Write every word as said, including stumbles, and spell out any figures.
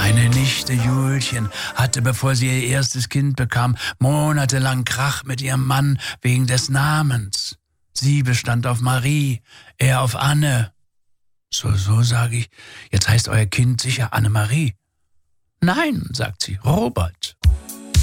Meine Nichte Julchen hatte, bevor sie ihr erstes Kind bekam, monatelang Krach mit ihrem Mann wegen des Namens. Sie bestand auf Marie, er auf Anne. So, so, sage ich, jetzt heißt euer Kind sicher Annemarie. Nein, sagt sie, Robert.